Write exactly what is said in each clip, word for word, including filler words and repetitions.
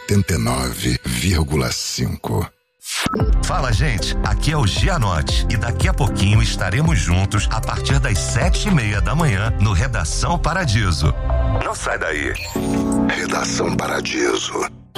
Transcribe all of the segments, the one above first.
oitenta e nove vírgula cinco. Fala, gente, aqui é o Gianotti e daqui a pouquinho estaremos juntos a partir das sete e meia da manhã no Redação Paradiso. Não sai daí. Redação Paradiso.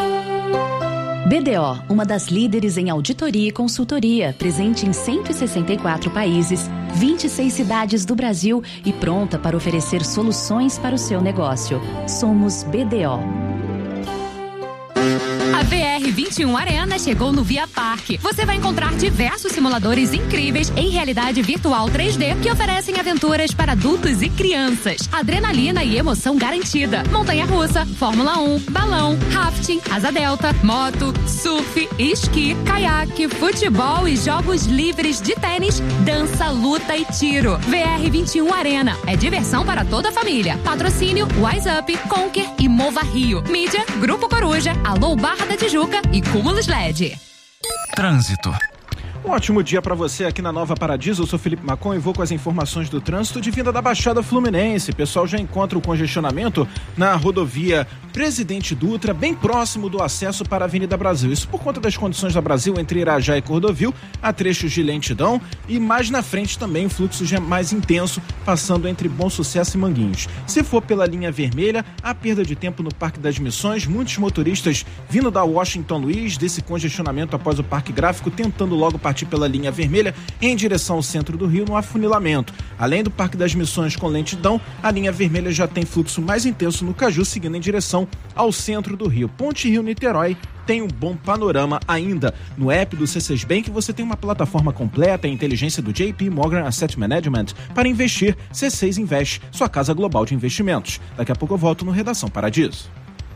B D O, uma das líderes em auditoria e consultoria, presente em cento e sessenta e quatro países, vinte e seis cidades do Brasil e pronta para oferecer soluções para o seu negócio. Somos B D O. A V R vinte e um Arena chegou no Via Parque. Você vai encontrar diversos simuladores incríveis em realidade virtual três D que oferecem aventuras para adultos e crianças. Adrenalina e emoção garantida. Montanha-russa, Fórmula um, balão, rafting, asa delta, moto, surf, esqui, caiaque, futebol e jogos livres de tênis, dança, luta e tiro. V R vinte e um Arena. É diversão para toda a família. Patrocínio Wise Up, Conquer e Mova Rio. Mídia, Grupo Coruja, Alô Barra da Tijuca e Cúmulos L E D. Trânsito. Um ótimo dia para você aqui na Nova Paradiso. Eu sou Felipe Macon e vou com as informações do trânsito de vinda da Baixada Fluminense. O pessoal já encontra o congestionamento na rodovia Presidente Dutra, bem próximo do acesso para a Avenida Brasil. Isso por conta das condições da Brasil entre Irajá e Cordovil, há trechos de lentidão e mais na frente também o fluxo já mais intenso, passando entre Bom Sucesso e Manguinhos. Se for pela linha vermelha, há perda de tempo no Parque das Missões, muitos motoristas vindo da Washington Luiz, desse congestionamento após o Parque Gráfico, tentando logo partir pela linha vermelha em direção ao centro do Rio no afunilamento. Além do Parque das Missões com lentidão, a linha vermelha já tem fluxo mais intenso no Caju, seguindo em direção ao centro do Rio. Ponte Rio-Niterói tem um bom panorama ainda. No app do C seis Bank você tem uma plataforma completa e inteligência do J P Morgan Asset Management para investir. C seis Invest, sua casa global de investimentos. Daqui a pouco eu volto no Redação Paradiso.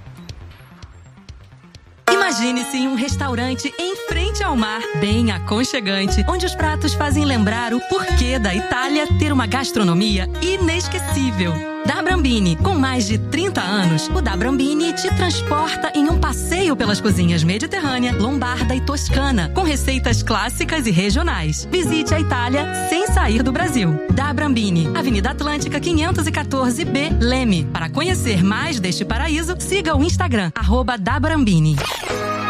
Imagine-se em um restaurante em frente ao mar, bem aconchegante, onde os pratos fazem lembrar o porquê da Itália ter uma gastronomia inesquecível. Da Brambini, com mais de trinta anos, o Da Brambini te transporta em um passeio pelas cozinhas mediterrânea, lombarda e toscana, com receitas clássicas e regionais. Visite a Itália sem sair do Brasil. Da Brambini, Avenida Atlântica quinhentos e quatorze B, Leme. Para conhecer mais deste paraíso, siga o Instagram, arroba Da Brambini.